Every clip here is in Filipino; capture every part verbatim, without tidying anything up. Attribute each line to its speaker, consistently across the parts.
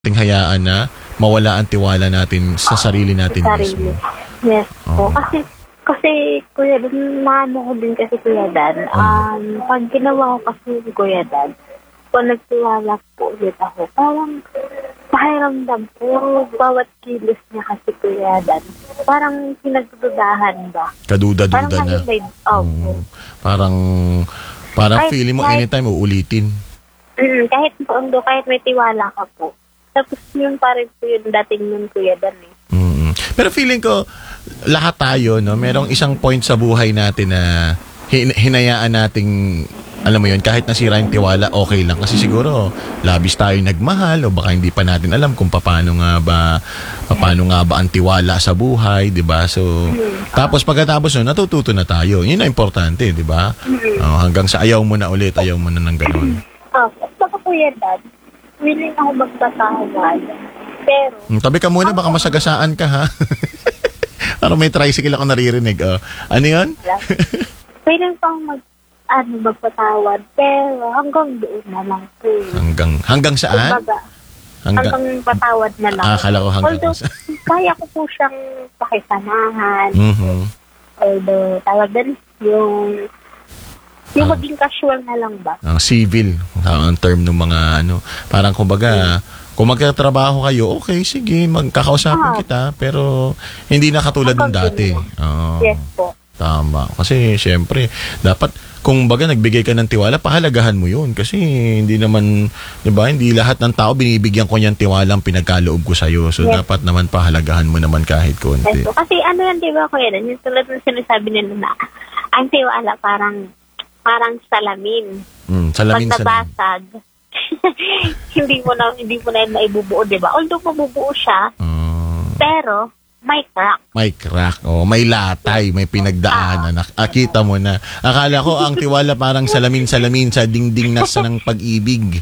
Speaker 1: Ting hayaan na mawala ang tiwala natin sa sarili natin
Speaker 2: Sa
Speaker 1: mismo.
Speaker 2: sarili. Yes
Speaker 1: Oo.
Speaker 2: po. Kasi, kasi, Kuya Dan, maano ko din kasi, Kuya Dan, um, pag ginawa ko kasi, Kuya Dan, kung nagtiwala po ulit ako, parang pakiramdam ko, bawat kilos niya kasi, Kuya Dan, parang pinagdudahan ba?
Speaker 1: Kaduda-duda
Speaker 2: Parang
Speaker 1: na.
Speaker 2: may oh,
Speaker 1: Oo. Parang parang
Speaker 2: Ay,
Speaker 1: feeling mo
Speaker 2: kahit-
Speaker 1: anytime uulitin.
Speaker 2: mm, kahit po, kahit may tiwala ka po. Tapos yun pa rin po yung dating nun, Kuya Dan, eh.
Speaker 1: Mm. Pero feeling ko lahat tayo, no, merong isang point sa buhay natin na hin- hinayaan nating alam mo yun, kahit nasira yung tiwala, okay lang. Kasi siguro, labis tayo nagmahal o baka hindi pa natin alam kung paano nga ba paano nga ba ang tiwala sa buhay, di ba? So, tapos pagkatapos nun, natututo na tayo. Yun ang importante, di ba? Oh, hanggang sa ayaw mo na ulit, ayaw mo na ng ganun.
Speaker 2: Oh, baka Kuya Dan, willing ako magpatawad. Pero,
Speaker 1: Hmm, tabi ka muna, baka masagasaan ka, ha? Parang may tricycle ako naririnig. Oh. Ano yun?
Speaker 2: willing pang mag, ano, magpatawad. Pero, hanggang doon na lang po.
Speaker 1: hanggang, hanggang saan?
Speaker 2: Kumbaga,
Speaker 1: Hanggang,
Speaker 2: hanggang patawad na lang.
Speaker 1: ah, akala ko hanggang
Speaker 2: Although,
Speaker 1: sa...
Speaker 2: kaya ko po siyang pakisamahan.
Speaker 1: Mhm.
Speaker 2: Although, tawag din yung, yung
Speaker 1: Ah.
Speaker 2: maging casual na lang ba?
Speaker 1: Ang civil, ang term ng mga ano, parang kumbaga, kung magkatrabaho kayo, okay, sige, magkakausapin
Speaker 2: Ah.
Speaker 1: kita, pero hindi na katulad ng dati. Oo.
Speaker 2: Yes po.
Speaker 1: Tama. Kasi, syempre, dapat, kung baga nagbigay ka ng tiwala, pahalagahan mo yun. Kasi, hindi naman, di ba, hindi lahat ng tao binibigyan ko niyang tiwala ang pinagkaloob ko sa'yo. So,
Speaker 2: Yes.
Speaker 1: dapat naman pahalagahan mo naman kahit konti.
Speaker 2: Yes po. Kasi ano yan, di ba, Kuya Dan? Yung tulad ng sinasabi nila na, ang tiwala parang, parang salamin.
Speaker 1: Mm, salamin
Speaker 2: Pag
Speaker 1: sa...
Speaker 2: nabasag, hindi mo na, hindi mo na yun maibubuo, di ba? Although mabubuo siya,
Speaker 1: Mm,
Speaker 2: pero may crack.
Speaker 1: may crack, oh, may latay, may pinagdaanan. Nak- Akita mo na. Akala ko ang tiwala parang salamin-salamin sa dingding nas ng pag-ibig.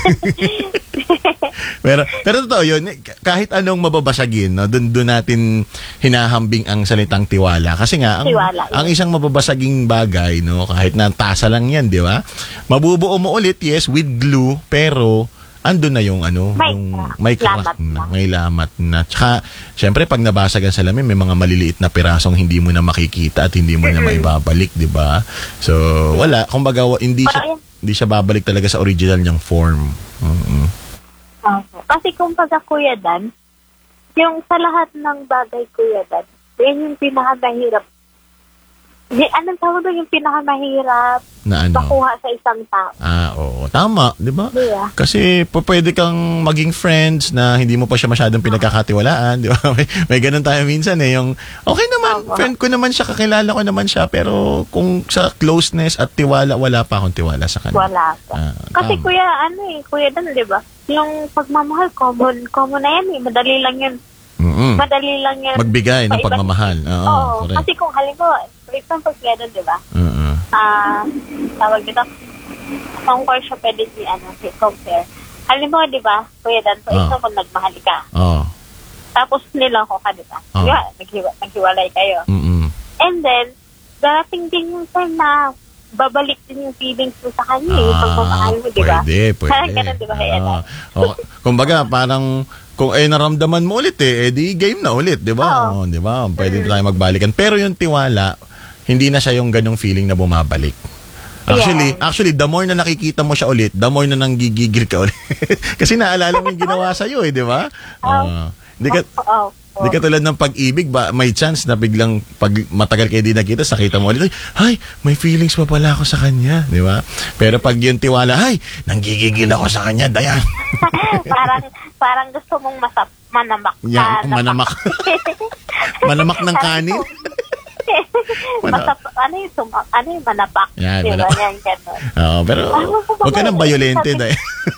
Speaker 1: pero pero totoo yun, kahit anong mababasagin, no, doon doon natin hinahambing ang salitang tiwala. Kasi nga ang,
Speaker 2: Tiwala,
Speaker 1: ang isang mababasaging bagay, no, kahit na tasa lang 'yan, di ba? Mabubuo mo ulit, yes, with glue, pero andun na yung ano,
Speaker 2: May
Speaker 1: yung
Speaker 2: crack.
Speaker 1: may crack
Speaker 2: Lamat
Speaker 1: na,
Speaker 2: na.
Speaker 1: may lamat na. Tsaka, syempre, pag nabasag ang salamin, may mga maliliit na pirasong hindi mo na makikita at hindi mo na maibabalik, di ba? So, wala. Kumbaga, wa- hindi siya,
Speaker 2: Parang
Speaker 1: hindi siya babalik talaga sa original niyang form. Mm-mm.
Speaker 2: Opo. Kasi kung pagka Kuya Dan, yung sa lahat ng bagay, Kuya Dan, yan yung pinakamahirap. Y- anong tawag doon? Yung pinakamahirap
Speaker 1: Na ano?
Speaker 2: makuha sa isang tao.
Speaker 1: Ah, oo. Tama, di ba?
Speaker 2: Di ba?
Speaker 1: Kasi po pwede kang maging friends na hindi mo pa siya masyadong pinagkakatiwalaan, di ba? May, may ganun tayo minsan eh, yung okay naman,
Speaker 2: Tama.
Speaker 1: friend ko naman siya, kakilala ko naman siya, pero kung sa closeness at tiwala, wala pa akong tiwala sa kanya.
Speaker 2: Wala pa.
Speaker 1: Ah,
Speaker 2: Kasi
Speaker 1: tama.
Speaker 2: Kuya, ano eh, Kuya Dan, di ba? Yung pagmamahal, common, common na yan eh. Madali lang yun.
Speaker 1: Mm-mm.
Speaker 2: Madali lang yan.
Speaker 1: Magbigay ng
Speaker 2: Maiba-
Speaker 1: pagmamahal. Oo,
Speaker 2: Oo.
Speaker 1: correct.
Speaker 2: Kasi kung halimbawa, for example, Kuya Dan, di ba?
Speaker 1: Oo.
Speaker 2: Ah, tawag dito, compare siya pwede si, ano, si compare. Halimbawa, di ba, Kuya Dan, for
Speaker 1: Ah.
Speaker 2: example, nagmahal ka.
Speaker 1: Oo.
Speaker 2: Tapos niloko ka, di ba?
Speaker 1: Ah.
Speaker 2: Di ba? Naghiwa, naghiwalay kayo.
Speaker 1: Mm-mm.
Speaker 2: And then, darating din yung time na babalik din yung feelings mo sa kanya, eh, yung pagmamahal mo, di ba?
Speaker 1: Pwede, pwede.
Speaker 2: Parang ganun, di ba, Kuya Dan?
Speaker 1: Ah. Oo. Kumbaga, parang kung eh naramdaman mo ulit eh, eh di game na ulit, di ba?
Speaker 2: Oo.
Speaker 1: Oh, di ba? Pwede tayo magbalikan. Pero yung tiwala, hindi na siya yung ganong feeling na bumabalik. Actually,
Speaker 2: Yeah.
Speaker 1: actually, the more na nakikita mo siya ulit, the more na nanggigigil ka ulit. Kasi naalala mo yung ginawa sa'yo eh, di ba? Ah. Di ka,
Speaker 2: Oo. Oo.
Speaker 1: Di ka tulad ng pag-ibig, ba, may chance na biglang pag matagal kayo di nakita, sakita mo ulit, ay, may feelings pa pala ako sa kanya, di ba? Pero pag yung tiwala, ay, nanggigigil ako sa kanya, Dayan.
Speaker 2: parang parang gusto mong masap manamak
Speaker 1: Yan,
Speaker 2: ka,
Speaker 1: manamak. Manamak ng kanin. Mana-
Speaker 2: Masap, ano yung sumak, ano yung manapak?
Speaker 1: Yan,
Speaker 2: Di ba?
Speaker 1: manapak.
Speaker 2: Yan, ganun.
Speaker 1: Oo, pero
Speaker 2: Ano po ba
Speaker 1: huwag ka nang
Speaker 2: ba-
Speaker 1: bayolente, Dayan.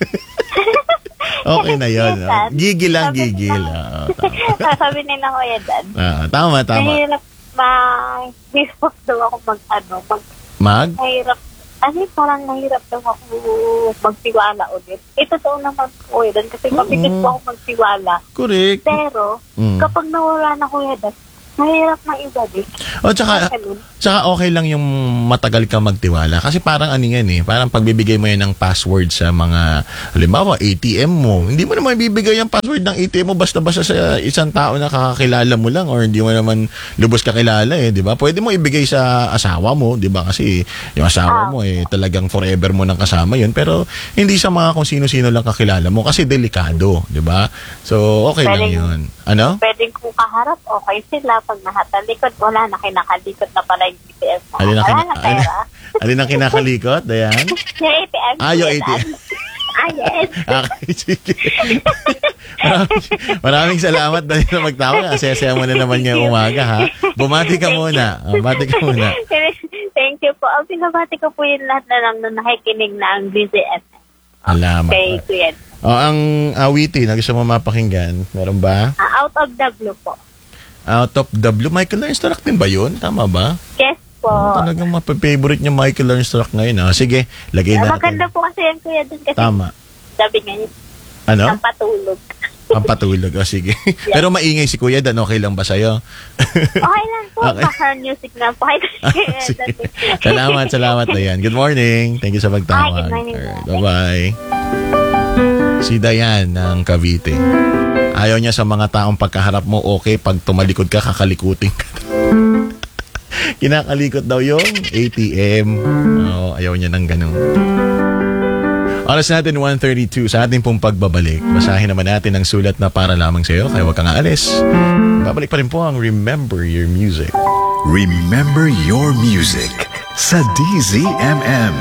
Speaker 1: Okay na yun.
Speaker 2: Yes, sir.
Speaker 1: Gigil lang,
Speaker 2: Sabi
Speaker 1: gigil.
Speaker 2: nila-
Speaker 1: Oo, tama.
Speaker 2: Sabi nila ko yan, Dan.
Speaker 1: Oo, tama, tama.
Speaker 2: Mahirap, mahirap daw ako mag, ano, mag,
Speaker 1: Mag?
Speaker 2: mahirap, ano yung parang mahirap daw ako magtiwala ulit. Eh, totoo naman po yun, Dan, kasi
Speaker 1: Oo.
Speaker 2: mabigat po ako magtiwala.
Speaker 1: Correct.
Speaker 2: Pero,
Speaker 1: Mm.
Speaker 2: kapag nawala na ko yan, Dan, mahirap maibalik.
Speaker 1: O tsaka, tsaka okay lang yung matagal ka magtiwala. Kasi parang ano yan eh, parang pagbibigay mo yan ng password sa mga, halimbawa, A T M mo. Hindi mo naman bibigay yung password ng A T M mo basta-basta sa isang tao na kakakilala mo lang or hindi mo naman lubos kakilala eh, di ba? Pwede mo ibigay sa asawa mo, di ba? Kasi yung asawa mo eh, talagang forever mo nang kasama yun. Pero hindi sa mga kung sino-sino lang kakilala mo kasi delikado, di ba? So, okay lang
Speaker 2: Pwedeng-
Speaker 1: yun. Ano?
Speaker 2: Pwedeng kung kaharap, okay sila. Pag nakatalikod, wala na, kinakalikod na pala yung G P S mo.
Speaker 1: Alin ang,
Speaker 2: Wala
Speaker 1: kina-
Speaker 2: na pera.
Speaker 1: alin, alin ang kinakalikot, Dayan?
Speaker 2: Yung A T M.
Speaker 1: Ah, yung A T M.
Speaker 2: Ah, yes.
Speaker 1: Okay, sige. maraming, maraming salamat dahil na magtawag. Asesaya mo na naman ngayong umaga, ha? Bumati ka muna. Oh, bumati ka muna.
Speaker 2: Thank you po. Ang pinabati ko po yung lahat na lang na nakikinig na ang B Z F.
Speaker 1: Alamat.
Speaker 2: Kay Kuya.
Speaker 1: Oh, ang awitin na gusto mo mapakinggan, meron ba?
Speaker 2: Ah, out of the blue po.
Speaker 1: Out of the Blue. Michael Learnstruck din ba yun? Tama ba?
Speaker 2: Yes po.
Speaker 1: Oh, talagang mapapavorite niya Michael Learnstruck ngayon. Ah. Sige, lagay
Speaker 2: Ah,
Speaker 1: natin.
Speaker 2: maganda po kasi yan Kuya dun kasi
Speaker 1: Tama.
Speaker 2: sabi nga niya,
Speaker 1: Ano?
Speaker 2: ang patulog.
Speaker 1: Pampatulog. O, sige. Pero maingay si Kuya Dan. Okay lang ba sa'yo?
Speaker 2: Okay lang po.
Speaker 1: Okay.
Speaker 2: Background music na po.
Speaker 1: Ah, sige. Salamat, salamat Dayan. Good morning. Thank you sa pagtawag.
Speaker 2: Hi, good morning.
Speaker 1: Alright, bye-bye. Si Dayan ng Cavite. Ayaw niya sa mga taong pagkaharap mo, okay, pag tumalikod ka, kakalikutin ka. Kinakalikot daw yung A T M. Oo, ayaw niya ng ganun. Oras natin one thirty-two sa ating pong pagbabalik. Basahin naman natin ang sulat na para lamang sa iyo, kaya huwag kang aalis. Babalik pa rin po ang Remember Your Music.
Speaker 3: Remember Your Music sa D Z M M.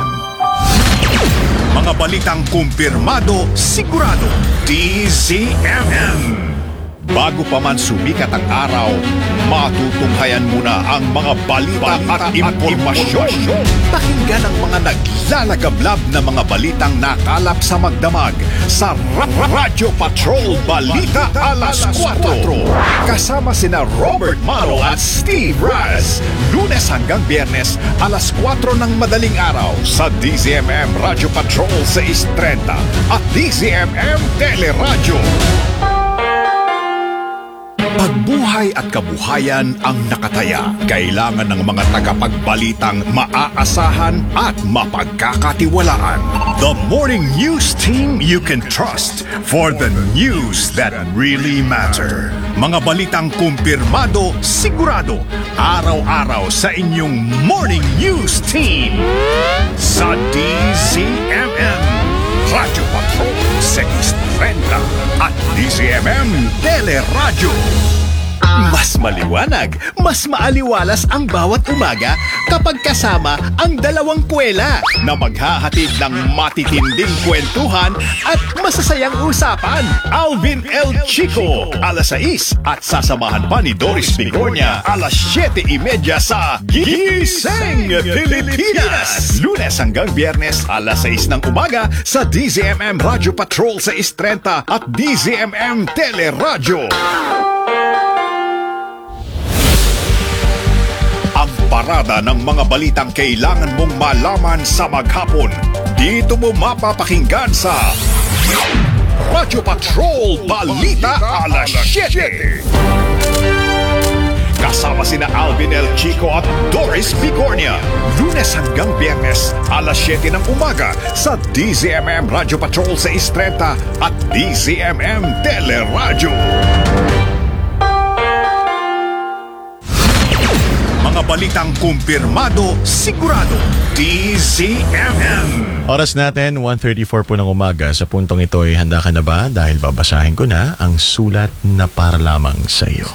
Speaker 4: Mga balitang kumpirmado, sigurado, D Z M M. Bago pa man sumikat ang araw, matutunghayan muna ang mga balita at impormasyon. Pakinggan ang mga naglalagablab na mga balitang nakalap sa magdamag sa Ra- Ra- Radyo Patrol Balita Alas kwatro. Kasama sina Robert Maro at Steve Raz. Lunes hanggang Biyernes, alas kwatro ng madaling araw sa D Z M M Radyo Patrol six thirty at D Z M M Teleradyo. Pagbuhay at kabuhayan ang nakataya. Kailangan ng mga tagapagbalitang maaasahan at mapagkakatiwalaan. The Morning News Team you can trust for the news that really matter. Mga balitang kumpirmado, sigurado, araw-araw sa inyong Morning News Team. Sa D Z M M, Radyo Patrol six thirty at D Z M M Teleradyo. Mas maliwanag, mas maaliwalas ang bawat umaga kapag kasama ang dalawang kwela na maghahatid ng matitinding kwentuhan at masasayang usapan. Alvin L. Chico, alas sais at sasamahan pa ni Doris Bigornia, alas siyete trenta sa Gising Pilipinas. Lunes hanggang Biyernes, alas sais ng umaga sa D Z M M Radyo Patrol six thirty at D Z M M Teleradyo. Ang parada ng mga balitang kailangan mong malaman sa maghapon. Dito mo mapapakinggan sa Radyo Patrol Balita Alas siyete. Kasama sina Alvin L. Chico at Doris Bigornia. Lunes hanggang Biyernes, alas siyete ng umaga sa D Z M M Radyo Patrol six thirty at D Z M M Teleradyo. Mga balitang kumpirmado, sigurado, D Z M M.
Speaker 1: Oras natin, one thirty-four po ng umaga. Sa puntong ito ay handa ka na ba? Dahil babasahin ko na ang sulat na para lamang sa iyo.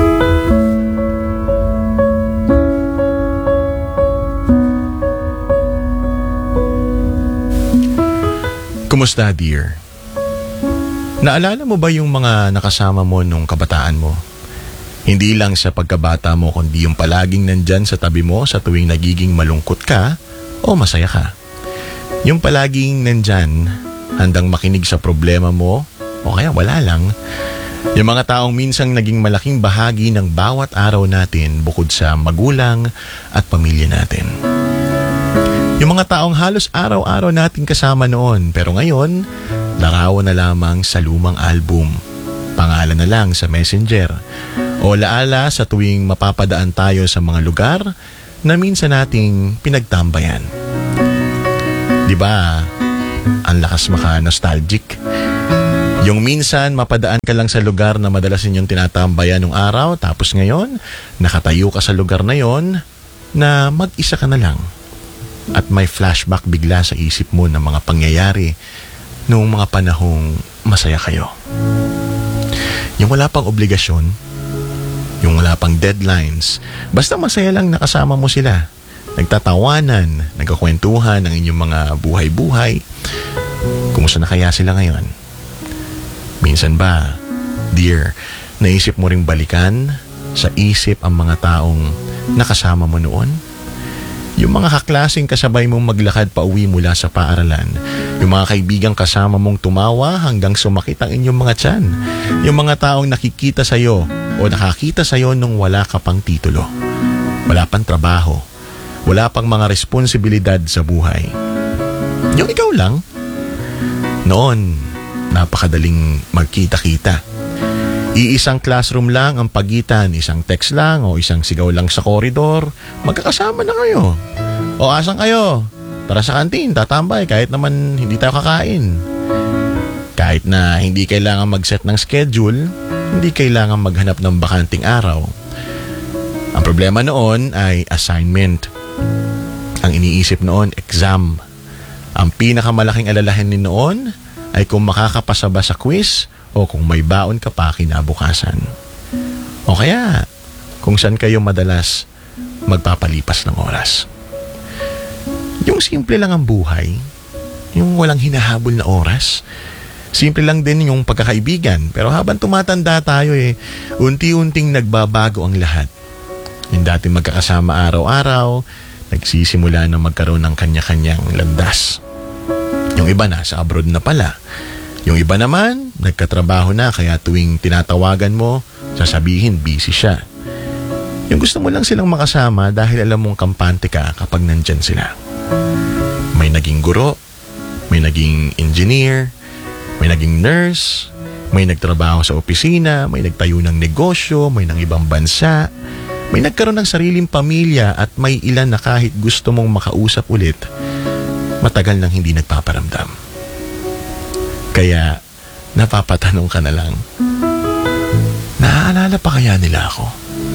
Speaker 1: Kumusta, dear? Naalala mo ba yung mga nakasama mo nung kabataan mo? Hindi lang sa pagkabata mo, kundi yung palaging nandyan sa tabi mo sa tuwing nagiging malungkot ka o masaya ka. Yung palaging nandyan, handang makinig sa problema mo o kaya wala lang. Yung mga taong minsang naging malaking bahagi ng bawat araw natin bukod sa magulang at pamilya natin. Yung mga taong halos araw-araw natin kasama noon pero ngayon, larawan na lamang sa lumang album. Pangalan na lang sa messenger O laala sa tuwing mapapadaan tayo sa mga lugar na minsan nating pinagtambayan. Di ba? Ang lakas maka-nostalgic. Yung minsan mapadaan ka lang sa lugar na madalas ninyong tinatambayan nung araw, tapos ngayon, nakatayo ka sa lugar na yon na mag-isa ka na lang. At may flashback bigla sa isip mo ng mga pangyayari noong mga panahong masaya kayo. Yung wala pang obligasyon, yung wala pang deadlines, basta masaya lang nakasama mo sila. Nagtatawanan, nagkakwentuhan ng inyong mga buhay-buhay. Kumusta na kaya sila ngayon? Minsan ba, dear, naisip mo ring balikan sa isip ang mga taong nakasama mo noon? Yung mga kaklaseng kasabay mong maglakad pa uwi mula sa paaralan. Yung mga kaibigang kasama mong tumawa hanggang sumakit ang inyong mga tiyan. Yung mga taong nakikita sa'yo o nakakita sa'yo nung wala ka pang titulo. Wala pang trabaho. Wala pang mga responsibilidad sa buhay. Yung ikaw lang. Noon, napakadaling magkita-kita. Iisang classroom lang ang pagitan, isang text lang o isang sigaw lang sa koridor. Magkakasama na kayo. O asan kayo? Tara sa kantin, tatambay kahit naman hindi tayo kakain. Kahit na hindi kailangan mag-set ng schedule, hindi kailangan maghanap ng bakanting araw. Ang problema noon ay assignment. Ang iniisip noon, exam. Ang pinakamalaking alalahanin noon ay kung makakapasa ba sa quiz o kung may baon ka pa kinabukasan. O kaya, kung saan kayo madalas magpapalipas ng oras. Yung simple lang ang buhay, yung walang hinahabol na oras. Simple lang din yung pagkakaibigan. Pero habang tumatanda tayo eh, unti-unting nagbabago ang lahat. Yung dati magkakasama araw-araw, nagsisimula na magkaroon ng kanya-kanyang landas. Yung iba na sa abroad na pala. Yung iba naman, nagkatrabaho na kaya tuwing tinatawagan mo, sasabihin busy siya. Yung gusto mo lang silang makasama dahil alam mong kampante ka kapag nandyan sila. May naging guro, may naging engineer, may naging nurse, may nagtrabaho sa opisina, may nagtayo ng negosyo, may ng ibang bansa, may nagkaroon ng sariling pamilya at may ilan na kahit gusto mong makausap ulit, matagal nang hindi nagpaparamdam. Kaya, napapatanong ka na lang, naaalala pa kaya nila ako?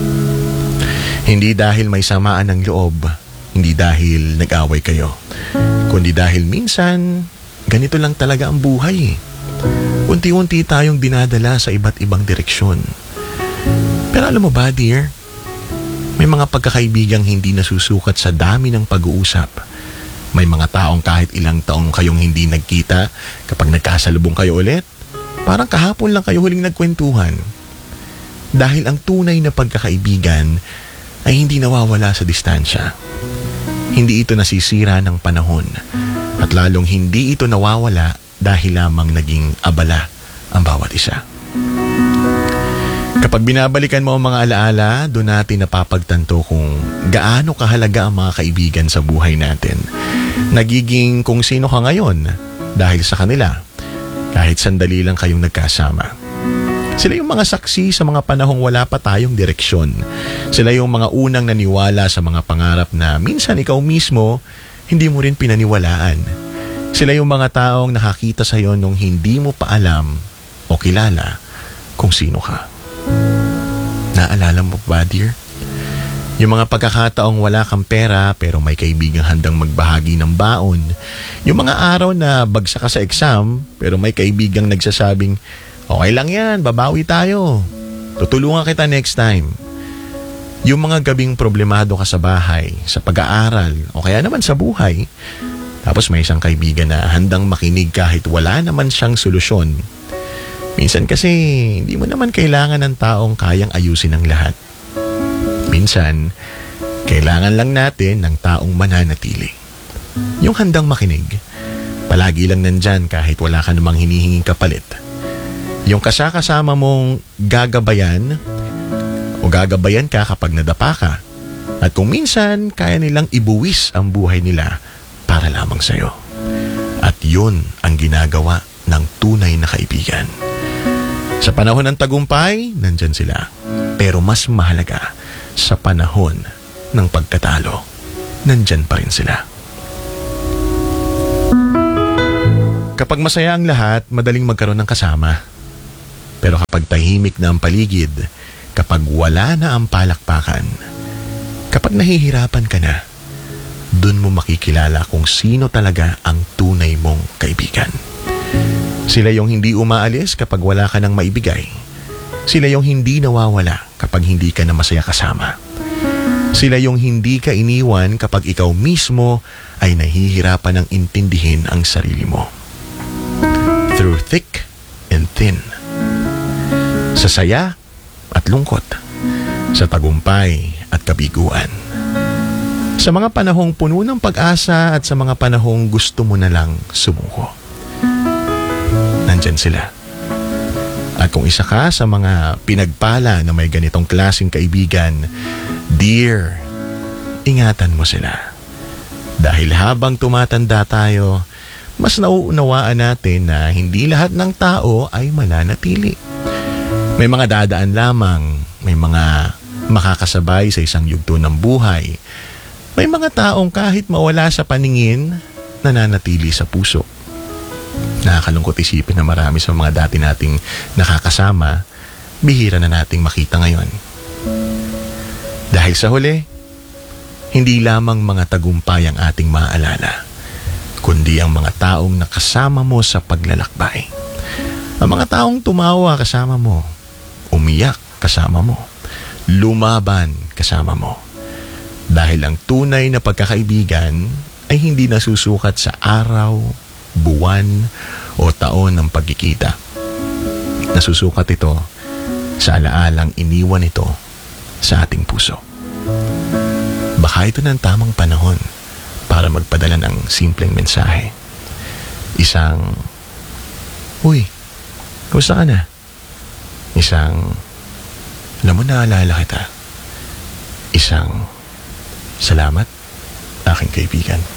Speaker 1: Hindi dahil may samaan ng loob, hindi dahil nag-away kayo, kundi dahil minsan, ganito lang talaga ang buhay eh. Unti-unti tayong dinadala sa iba't ibang direksyon. Pero alam mo ba, dear, may mga pagkakaibigang hindi nasusukat sa dami ng pag-uusap. May mga taong kahit ilang taong kayong hindi nagkita, kapag nagkasalubong kayo ulit, parang kahapon lang kayo huling nagkwentuhan. Dahil ang tunay na pagkakaibigan ay hindi nawawala sa distansya. Hindi ito nasisira ng panahon at lalong hindi ito nawawala dahil lamang naging abala ang bawat isa. Kapag binabalikan mo ang mga alaala, doon natin napapagtanto kung gaano kahalaga ang mga kaibigan sa buhay natin. Nagiging kung sino ka ngayon dahil sa kanila, kahit sandali lang kayong nagkasama. Sila yung mga saksi sa mga panahong wala pa tayong direksyon. Sila yung mga unang naniwala sa mga pangarap na minsan ikaw mismo hindi mo rin pinaniwalaan. Sila yung mga taong nakakita sa'yo nung hindi mo pa alam o kilala kung sino ka. Naalala mo ba, dear? Yung mga pagkakataong wala kang pera pero may kaibigang handang magbahagi ng baon. Yung mga araw na bagsak ka sa exam pero may kaibigang nagsasabing, okay lang yan, babawi tayo. Tutulungan kita next time. Yung mga gabing problemado ka sa bahay, sa pag-aaral o kaya naman sa buhay. Tapos may isang kaibigan na handang makinig kahit wala naman siyang solusyon. Minsan kasi hindi mo naman kailangan ng taong kayang ayusin ang lahat. Minsan, kailangan lang natin ng taong mananatili. Yung handang makinig. Palagi lang nandyan kahit wala ka namang hinihinging kapalit. Yung kasakasama mong gagabayan o gagabayan ka kapag nadapa ka. At kung minsan, kaya nilang ibuwis ang buhay nila para lamang sa'yo. At yun ang ginagawa ng tunay na kaibigan. Sa panahon ng tagumpay, nandyan sila. Pero mas mahalaga, sa panahon ng pagkatalo, nandyan pa rin sila. Kapag masaya ang lahat, madaling magkaroon ng kasama. Pero kapag tahimik na ang paligid, kapag wala na ang palakpakan, kapag nahihirapan ka na, dun mo makikilala kung sino talaga ang tunay mong kaibigan. Sila yung hindi umaalis kapag wala ka nang maibigay. Sila yung hindi nawawala kapag hindi ka na masaya kasama. Sila yung hindi ka iniwan kapag ikaw mismo ay nahihirapan ng intindihin ang sarili mo. Through thick and thin. Sa saya at lungkot. Sa tagumpay at kabiguan. Sa mga panahong puno ng pag-asa at sa mga panahong gusto mo na lang sumuko. Nandyan sila. At kung isa ka sa mga pinagpala na may ganitong klaseng kaibigan, dear, ingatan mo sila. Dahil habang tumatanda tayo, mas nauunawaan natin na hindi lahat ng tao ay mananatili. May mga dadaan lamang, may mga makakasabay sa isang yugto ng buhay. May mga taong kahit mawala sa paningin, nananatili sa puso. Nakakalungkot isipin na marami sa mga dati nating nakakasama, bihira na nating makita ngayon. Dahil sa huli, hindi lamang mga tagumpay ang ating maaalala, kundi ang mga taong nakasama mo sa paglalakbay. Ang mga taong tumawa kasama mo, umiyak kasama mo, lumaban kasama mo. Dahil ang tunay na pagkakaibigan ay hindi nasusukat sa araw, buwan o taon ng pagkikita. Nasusukat ito sa alaalang iniwan ito sa ating puso. Baka ito ng tamang panahon para magpadala ng simpleng mensahe. Isang, uy, kumusta ka na? Isang, alam mo, naalala kita. Isang, salamat, aking kaibigan.